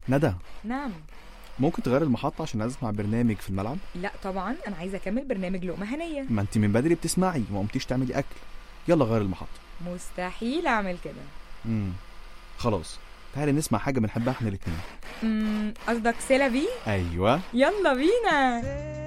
ندى، نعم. ممكن تغير المحطة عشان اسمع برنامج في الملعب؟ لا طبعا، انا عايزه اكمل برنامج لقمه هنيه. ما انت من بدري بتسمعي وما قمتيش تعملي اكل. يلا غير المحطة. مستحيل اعمل كده. خلاص، تعالي نسمع حاجة بنحبها احنا الاتنين. قصدك سيلا بي؟ ايوه، يلا بينا.